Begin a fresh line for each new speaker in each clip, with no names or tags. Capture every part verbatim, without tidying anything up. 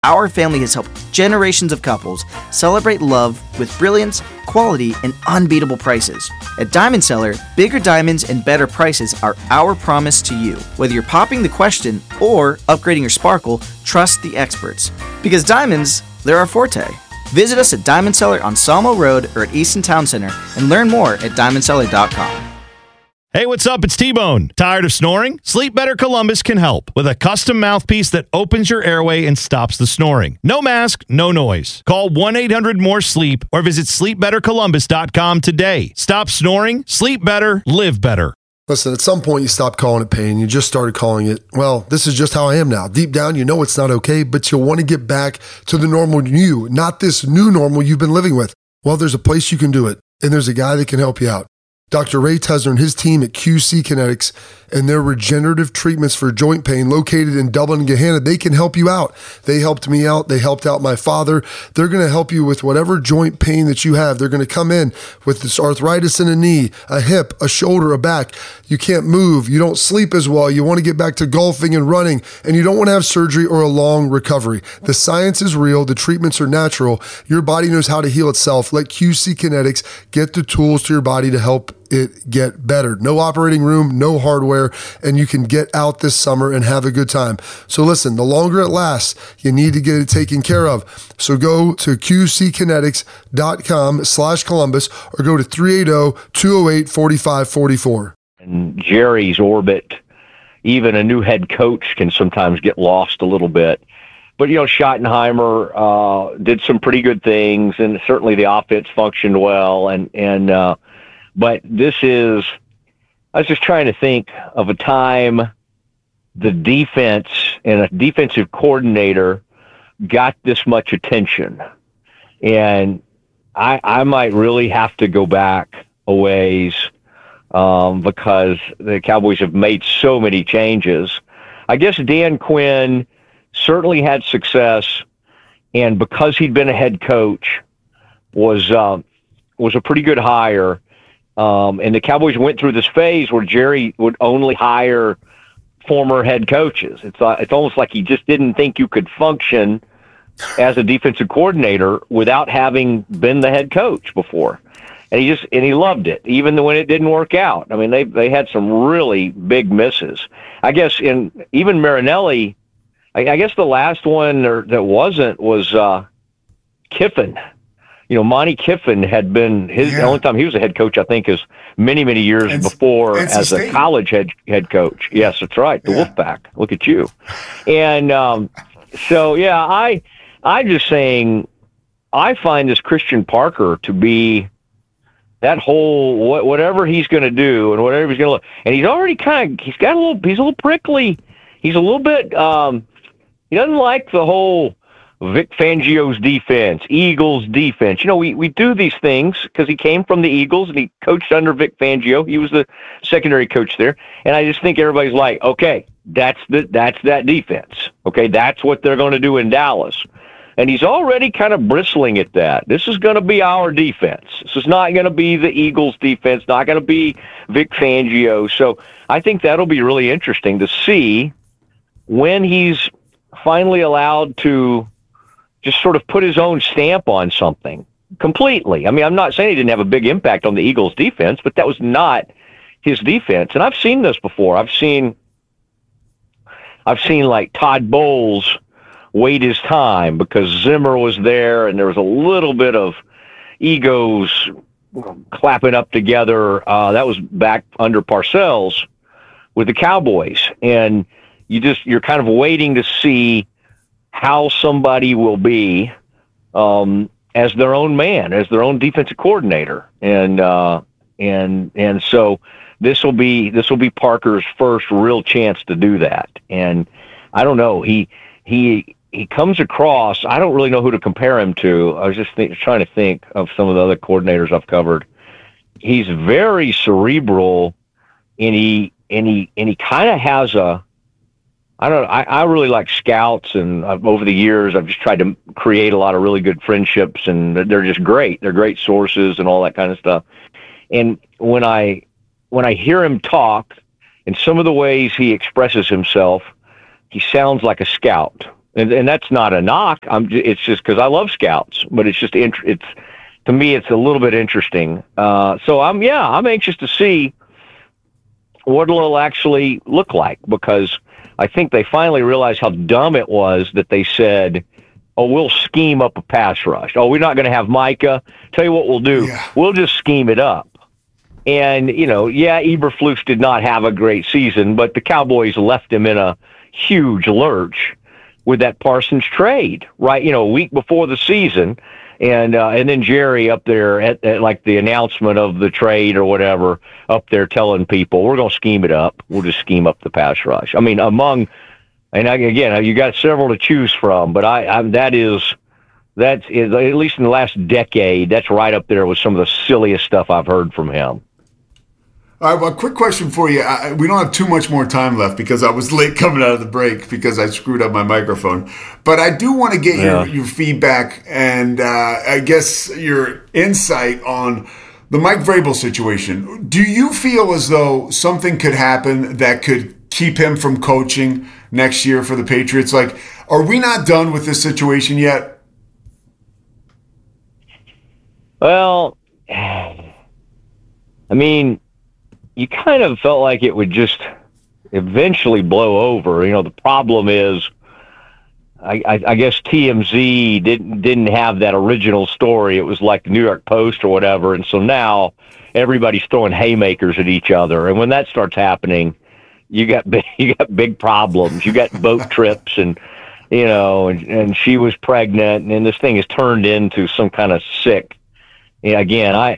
Our family has helped generations of couples celebrate love with brilliance, quality, and unbeatable prices. At Diamond Seller, bigger diamonds and better prices are our promise to you. Whether you're popping the question or upgrading your sparkle, trust the experts. Because diamonds, they're our forte. Visit us at Diamond Seller on Sawmill Road or at Easton Town Center and learn more at diamond seller dot com.
Hey, what's up? It's T-Bone. Tired of snoring? Sleep Better Columbus can help with a custom mouthpiece that opens your airway and stops the snoring. No mask, no noise. Call one eight hundred more sleep or visit sleep better columbus dot com today. Stop snoring, sleep better, live better.
Listen, at some point you stopped calling it pain. You just started calling it, well, this is just how I am now. Deep down, you know it's not okay, but you'll want to get back to the normal you, not this new normal you've been living with. Well, there's a place you can do it, and there's a guy that can help you out. Doctor Ray Tesner and his team at Q C Kinetics and their regenerative treatments for joint pain located in Dublin and Gahanna, they can help you out. They helped me out. They helped out my father. They're going to help you with whatever joint pain that you have. They're going to come in with this arthritis in a knee, a hip, a shoulder, a back. You can't move. You don't sleep as well. You want to get back to golfing and running, and you don't want to have surgery or a long recovery. The science is real. The treatments are natural. Your body knows how to heal itself. Let Q C Kinetics get the tools to your body to help it get better. No operating room, no hardware, and you can get out this summer and have a good time. So listen, the longer it lasts, you need to get it taken care of. So go to q c kinetics dot com slash Columbus or go to three eight zero, two zero eight, four five four four.
And Jerry's orbit, even a new head coach can sometimes get lost a little bit. But, you know, Schottenheimer uh, did some pretty good things, and certainly the offense functioned well, and, and, uh, But this is, I was just trying to think of a time the defense and a defensive coordinator got this much attention. And I, I might really have to go back a ways um, because the Cowboys have made so many changes. I guess Dan Quinn certainly had success, and because he'd been a head coach, was uh, was a pretty good hire. Um, and the Cowboys went through this phase where Jerry would only hire former head coaches. It's uh, it's almost like he just didn't think you could function as a defensive coordinator without having been the head coach before. And he just and he loved it, even when it didn't work out. I mean, they they had some really big misses. I guess in even Marinelli, I, I guess the last one or, that wasn't was uh, Kiffin. You know, Monty Kiffin had been his yeah. the only time he was a head coach, I think, is many, many years and, before and as a college head head coach. Yes, that's right. The yeah. Wolfpack. Look at you. And um, so, yeah, I I'm just saying, I find this Christian Parker to be that whole what, whatever he's going to do and whatever he's going to look. And he's already kind of he's got a little he's a little prickly. He's a little bit. Um, he doesn't like the whole Vic Fangio's defense, Eagles defense. You know, we, we do these things because he came from the Eagles and he coached under Vic Fangio. He was the secondary coach there. And I just think everybody's like, okay, that's the, that's that defense. Okay, that's what they're going to do in Dallas. And he's already kind of bristling at that. This is going to be our defense. This is not going to be the Eagles defense, not going to be Vic Fangio. So I think that'll be really interesting to see when he's finally allowed to just sort of put his own stamp on something completely. I mean, I'm not saying he didn't have a big impact on the Eagles defense, but that was not his defense. And I've seen this before. I've seen, I've seen like Todd Bowles wait his time because Zimmer was there and there was a little bit of egos clapping up together. Uh, that was back under Parcells with the Cowboys. And you just, you're kind of waiting to see how somebody will be um, as their own man, as their own defensive coordinator, and uh, and and so this will be this will be Parker's first real chance to do that. And I don't know, he he he comes across. I don't really know who to compare him to. I was just think, trying to think of some of the other coordinators I've covered. He's very cerebral, and he and he and he kind of has a. I don't know. I, I really like scouts, and I've, over the years, I've just tried to create a lot of really good friendships, and they're just great. They're great sources and all that kind of stuff. And when I when I hear him talk, and some of the ways he expresses himself, he sounds like a scout. and and that's not a knock. I'm. It's just because I love scouts, but it's just int- it's to me it's a little bit interesting. Uh, so I'm yeah I'm anxious to see what it'll actually look like, because I think they finally realized how dumb it was that they said, oh, we'll scheme up a pass rush. Oh, we're not going to have Micah. Tell you what we'll do. Yeah. We'll just scheme it up. And, you know, yeah, Eberflus did not have a great season, but the Cowboys left him in a huge lurch with that Parsons trade, right? You know, a week before the season. And uh, and then Jerry up there at, at like the announcement of the trade or whatever, up there telling people, we're going to scheme it up. We'll just scheme up the pass rush. I mean, among, and again, you got several to choose from, but I, I that is, that's, at least in the last decade, that's right up there with some of the silliest stuff I've heard from him.
All right, well, a quick question for you. I, we don't have too much more time left because I was late coming out of the break because I screwed up my microphone. But I do want to get yeah. your, your feedback and uh, I guess your insight on the Mike Vrabel situation. Do you feel as though something could happen that could keep him from coaching next year for the Patriots? Like, are we not done with this situation yet?
Well, I mean, you kind of felt like it would just eventually blow over. You know, the problem is, I, I, I guess T M Z didn't didn't have that original story. It was like the New York Post or whatever, and so now everybody's throwing haymakers at each other. And when that starts happening, you got big, you got big problems. You got boat trips, and you know, and, and she was pregnant, and, and this thing has turned into some kind of sick. Yeah, again, I.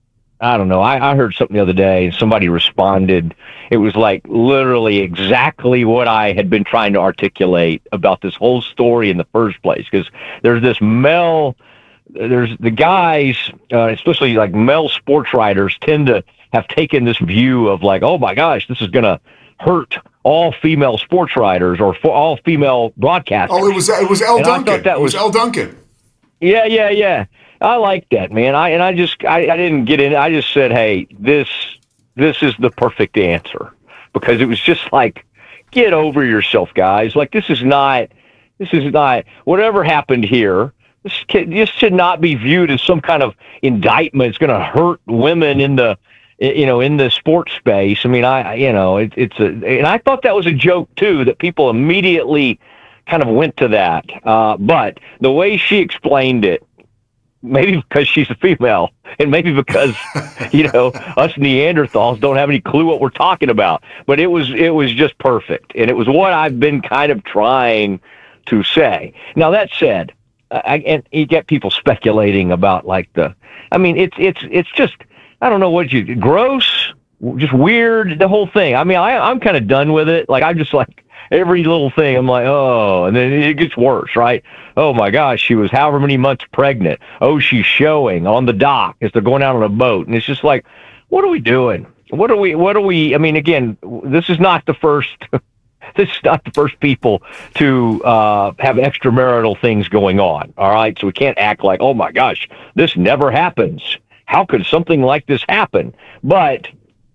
I don't know. I, I heard something the other day, and somebody responded. It was like literally exactly what I had been trying to articulate about this whole story in the first place. Because there's this male, there's the guys, uh, especially like male sports writers, tend to have taken this view of like, oh my gosh, this is going to hurt all female sports writers or for all female broadcasters.
Oh, it was it was El Duncan. That was, it was El Duncan.
Yeah, yeah, yeah. I like that, man. I and I just I, I didn't get in. I just said, hey, this this is the perfect answer, because it was just like, get over yourself, guys. Like this is not this is not whatever happened here. This, this should not be viewed as some kind of indictment. It's going to hurt women in the you know in the sports space. I mean, I you know it, it's a and I thought that was a joke too, that people immediately kind of went to that. Uh, but the way she explained it. Maybe because she's a female, and maybe because, you know, us Neanderthals don't have any clue what we're talking about. But it was it was just perfect, and it was what I've been kind of trying to say. Now that said, I, and you get people speculating about like the. I mean, it's it's it's just I don't know what you gross, just weird, the whole thing. I mean, I I'm kind of done with it. Like I'm just like. Every little thing, I'm like, oh, and then it gets worse, right? Oh my gosh, she was however many months pregnant. Oh, she's showing on the dock as they're going out on a boat, and it's just like, what are we doing? What are we? What are we? I mean, again, this is not the first. This is not the first people to uh, have extramarital things going on. All right, so we can't act like, oh my gosh, this never happens. How could something like this happen? But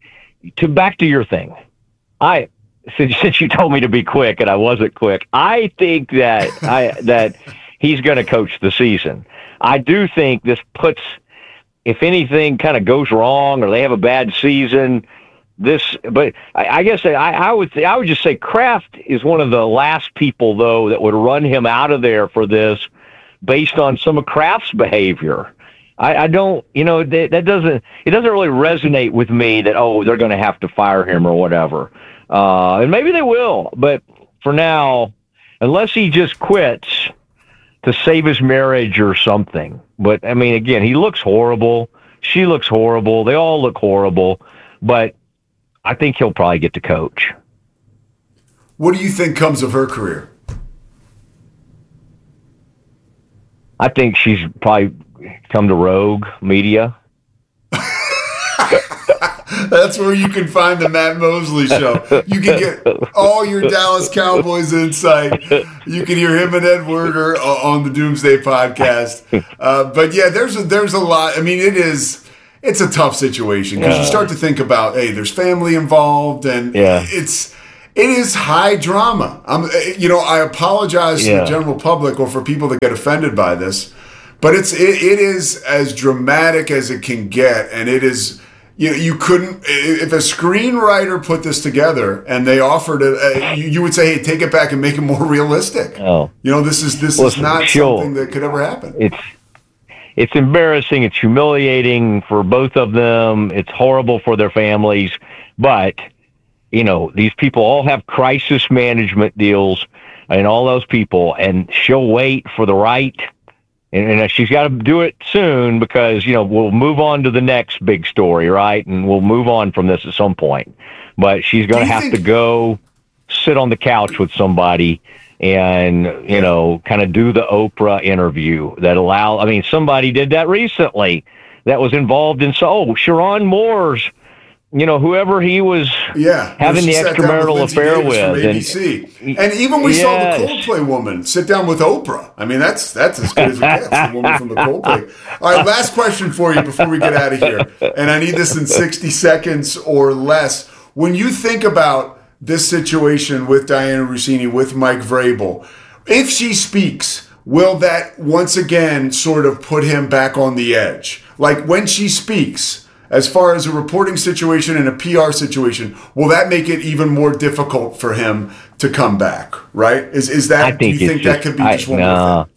to back to your thing, I. Since, since you told me to be quick and I wasn't quick, I think that I that he's going to coach the season. I do think this puts, if anything kind of goes wrong or they have a bad season, this. But I, I guess I, I would I would just say Kraft is one of the last people though that would run him out of there for this, based on some of Kraft's behavior. I, I don't, you know, that, that doesn't it doesn't really resonate with me that oh they're going to have to fire him or whatever. Uh, and maybe they will, but for now, unless he just quits to save his marriage or something. But, I mean, again, he looks horrible. She looks horrible. They all look horrible. But I think he'll probably get to coach.
What do you think comes of her career?
I think she's probably come to Rogue Media.
That's where you can find the Matt Mosley Show. You can get all your Dallas Cowboys insight. You can hear him and Ed Werder on the Doomsday Podcast. Uh, but yeah, there's a, there's a lot. I mean, it is it's a tough situation because yeah. you start to think about, hey, there's family involved, and yeah. it's it is high drama. I'm, you know, I apologize
yeah.
to the general public or for people that get offended by this, but it's it, it is as dramatic as it can get, and it is. You know, you couldn't, if a screenwriter put this together and they offered it, uh, you, you would say, hey, take it back and make it more realistic.
Oh.
You know, this is this
well,
is not
sure.
something that could ever happen.
It's it's embarrassing. It's humiliating for both of them. It's horrible for their families. But, you know, these people all have crisis management deals and all those people, and she'll wait for the right. And, and she's got to do it soon because, you know, we'll move on to the next big story, right? And we'll move on from this at some point. But she's going to have think- to go sit on the couch with somebody and, you know, kind of do the Oprah interview that allow. I mean, somebody did that recently that was involved in, so, oh, Sharon Moore's, you know, whoever he was
yeah,
having the extramarital affair with.
A B C. And, and even we yes. saw the Coldplay woman sit down with Oprah. I mean, that's that's as good as it gets, the woman from the Coldplay. All right, last question for you before we get out of here. And I need this in sixty seconds or less. When you think about this situation with Dianna Russini, with Mike Vrabel, if she speaks, will that once again sort of put him back on the edge? Like when she speaks, as far as a reporting situation and a P R situation, will that make it even more difficult for him to come back? Right? Is is that?
I think
do you think
just,
that could be
I,
just one
no,
more thing?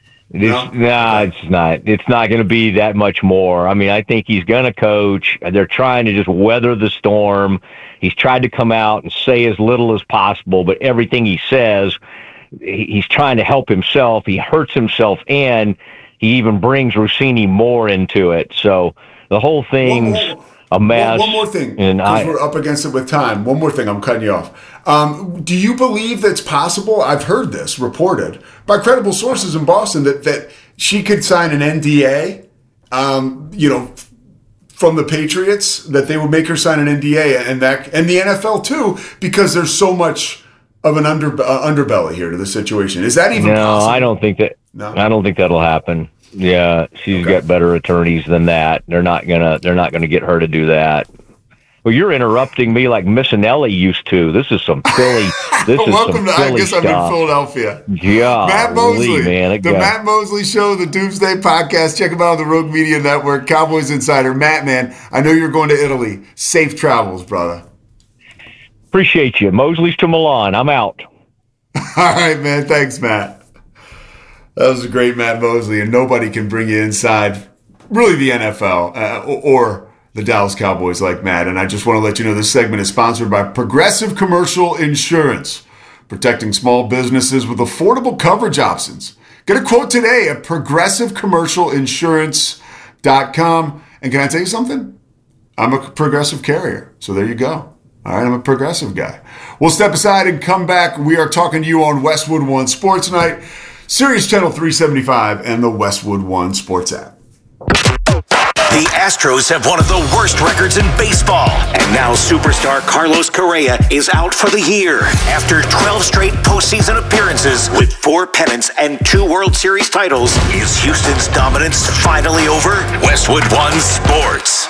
This, no, nah, it's not. It's not going to be that much more. I mean, I think he's going to coach. They're trying to just weather the storm. He's tried to come out and say as little as possible, but everything he says, he's trying to help himself. He hurts himself, and he even brings Russini more into it. So the whole thing's
one more,
a mess.
One, one more thing, because we're up against it with time. One more thing, I'm cutting you off. Um, do you believe that's possible? I've heard this reported by credible sources in Boston that, that she could sign an N D A, um, you know, from the Patriots, that they would make her sign an N D A, and that and the N F L too, because there's so much of an under uh, underbelly here to the situation. Is that even
no,
possible?
No, I don't think that. No? I don't think that'll happen. Yeah, she's okay. got better attorneys than that. They're not gonna. They're not gonna get her to do that. Well, you're interrupting me like Missinelli used to. This is some Philly. This is
Welcome
some
to.
Philly
I guess
stuff.
I'm in Philadelphia.
Yeah,
Matt Mosley,
man,
the
got...
Matt Mosley Show, the Doomsday Podcast. Check him out on the Rogue Media Network. Cowboys Insider. Matt, man, I know you're going to Italy. Safe travels, brother.
Appreciate you. Mosley's to Milan. I'm out.
All right, man. Thanks, Matt. That was a great Matt Mosley, and nobody can bring you inside, really, the N F L uh, or the Dallas Cowboys like Matt. And I just want to let you know this segment is sponsored by Progressive Commercial Insurance, protecting small businesses with affordable coverage options. Get a quote today at progressive commercial insurance dot com. And can I tell you something? I'm a Progressive carrier, so there you go. All right, I'm a Progressive guy. We'll step aside and come back. We are talking to you on Westwood One Sports Night, Sirius Channel three seventy-five, and the Westwood One Sports app.
The Astros have one of the worst records in baseball. And now superstar Carlos Correa is out for the year after twelve straight postseason appearances with four pennants and two World Series titles. Is Houston's dominance finally over? Westwood One Sports.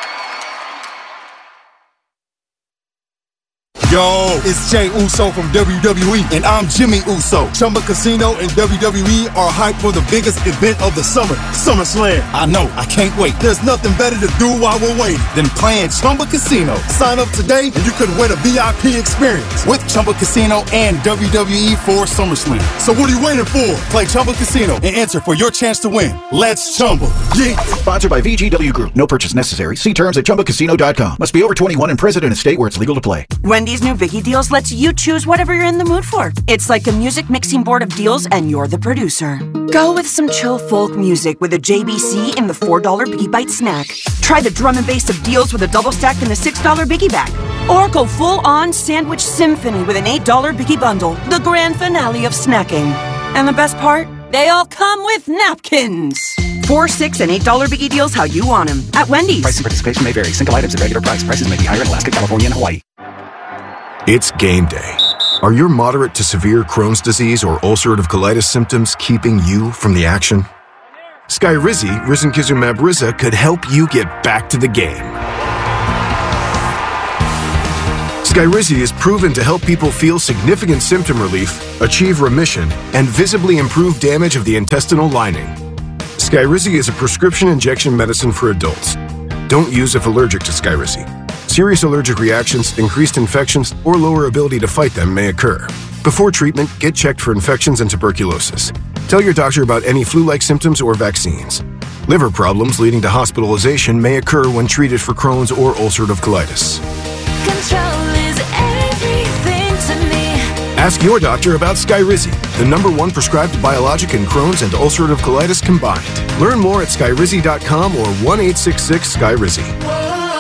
Yo, it's Jey Uso from W W E, and I'm Jimmy Uso. Chumba Casino and W W E are hyped for the biggest event of the summer, SummerSlam. I know, I can't wait. There's nothing better to do while we're waiting than playing Chumba Casino. Sign up today, and you could win a V I P experience with Chumba Casino and W W E for SummerSlam. So what are you waiting for? Play Chumba Casino and enter for your chance to win. Let's Chumba. Yeah.
Sponsored by V G W Group. No purchase necessary. See terms at chumba casino dot com. Must be over twenty-one and present in a state where it's legal to play.
Wendy's new Vicky Deals lets you choose whatever you're in the mood for. It's like a music mixing board of deals, and you're the producer. Go with some chill folk music with a J B C in the four dollar Biggie Bite snack. Try the drum and bass of deals with a double stack in the six dollar Biggie Bag. Or go full-on sandwich symphony with an eight dollar Biggie Bundle, the grand finale of snacking. And the best part? They all come with napkins. Four, six, and eight dollar Biggie Deals how you want them at Wendy's.
Price and participation may vary. Single items at regular price. Prices may be higher in Alaska, California, and Hawaii.
It's game day. Are your moderate to severe Crohn's disease or ulcerative colitis symptoms keeping you from the action? Skyrizi, risankizumab Riza, could help you get back to the game. Skyrizi is proven to help people feel significant symptom relief, achieve remission, and visibly improve damage of the intestinal lining. Skyrizi is a prescription injection medicine for adults. Don't use if allergic to Skyrizi. Serious allergic reactions, increased infections, or lower ability to fight them may occur. Before treatment, get checked for infections and tuberculosis. Tell your doctor about any flu-like symptoms or vaccines. Liver problems leading to hospitalization may occur when treated for Crohn's or ulcerative colitis.
Control is everything to me.
Ask your doctor about Skyrizi, the number one prescribed biologic in Crohn's and ulcerative colitis combined. Learn more at skyrizi dot com or one eight six six Skyrizi.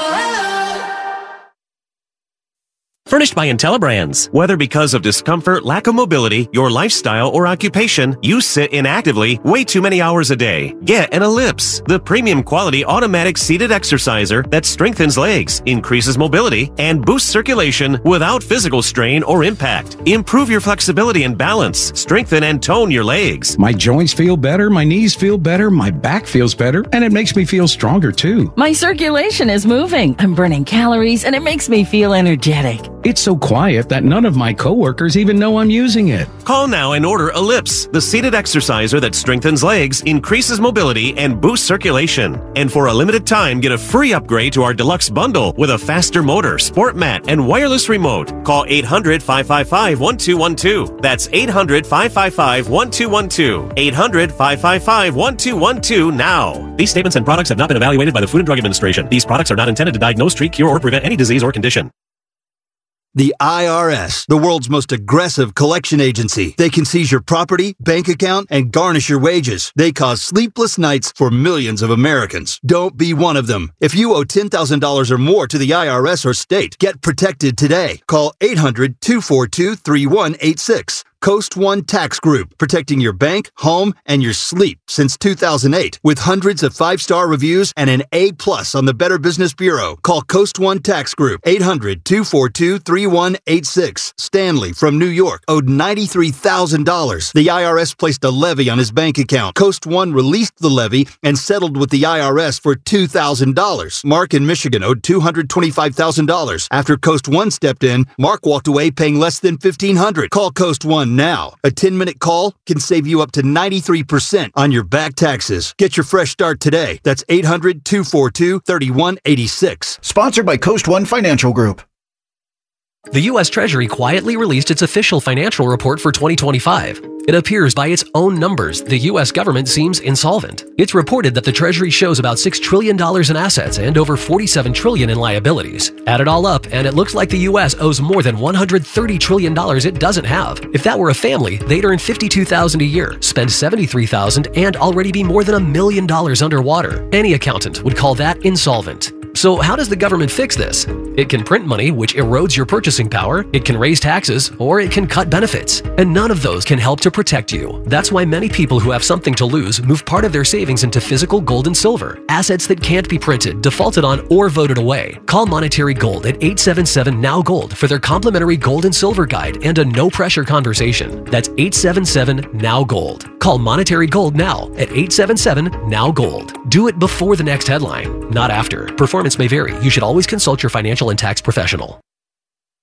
Furnished by IntelliBrands. Whether because of discomfort, lack of mobility, your lifestyle, or occupation, you sit inactively way too many hours a day. Get an Ellipse, the premium quality automatic seated exerciser that strengthens legs, increases mobility, and boosts circulation without physical strain or impact. Improve your flexibility and balance. Strengthen and tone your legs.
My joints feel better, my knees feel better, my back feels better, and it makes me feel stronger too.
My circulation is moving. I'm burning calories, and it makes me feel energetic.
It's so quiet that none of my coworkers even know I'm using it.
Call now and order Ellipse, the seated exerciser that strengthens legs, increases mobility, and boosts circulation. And for a limited time, get a free upgrade to our deluxe bundle with a faster motor, sport mat, and wireless remote. Call eight hundred, five five five, one two one two. That's eight hundred, five five five, one two one two. eight hundred, five five five, one two one two now. These statements and products have not been evaluated by the Food and Drug Administration. These products are not intended to diagnose, treat, cure, or prevent any disease or condition.
The I R S, the world's most aggressive collection agency. They can seize your property, bank account, and garnish your wages. They cause sleepless nights for millions of Americans. Don't be one of them. If you owe ten thousand dollars or more to the I R S or state, get protected today. Call eight hundred, two four two, three one eight six. Coast One Tax Group, protecting your bank, home, and your sleep since two thousand eight. With hundreds of five-star reviews and an A plus on the Better Business Bureau. Call Coast One Tax Group, eight hundred, two four two, three one eight six. Stanley from New York owed ninety-three thousand dollars. The I R S placed a levy on his bank account. Coast One released the levy and settled with the I R S for two thousand dollars. Mark in Michigan owed two hundred twenty-five thousand dollars. After Coast One stepped in, Mark walked away paying less than fifteen hundred dollars. Call Coast One now. A ten-minute call can save you up to ninety-three percent on your back taxes. Get your fresh start today. That's eight hundred, two four two, three one eight six.
Sponsored by Coast One Financial Group.
The U S Treasury quietly released its official financial report for twenty twenty-five. It appears by its own numbers, the U S government seems insolvent. It's reported that the Treasury shows about six trillion dollars in assets and over forty-seven trillion dollars in liabilities. Add it all up, and it looks like the U S owes more than one hundred thirty trillion dollars it doesn't have. If that were a family, they'd earn fifty-two thousand dollars a year, spend seventy-three thousand dollars, and already be more than a million dollars underwater. Any accountant would call that insolvent. So how does the government fix this? It can print money, which erodes your purchasing power, it can raise taxes, or it can cut benefits. And none of those can help to protect you. That's why many people who have something to lose move part of their savings into physical gold and silver, assets that can't be printed, defaulted on, or voted away. Call Monetary Gold at eight seven seven, N O W Gold for their complimentary gold and silver guide and a no-pressure conversation. That's eight seven seven, N O W Gold. Call Monetary Gold now at eight seven seven, N O W Gold. Do it before the next headline, not after. Performance may vary. You should always consult your financial and tax professional.